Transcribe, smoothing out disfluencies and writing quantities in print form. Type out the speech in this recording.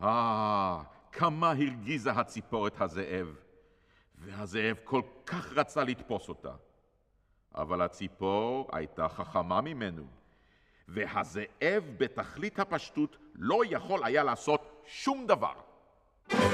כמה הרגיזה הציפור את הזאב, והזאב כל כך רצה לתפוס אותה. אבל הציפור הייתה חכמה ממנו, והזאב בתכלית הפשטות לא יכול היה לעשות שום דבר.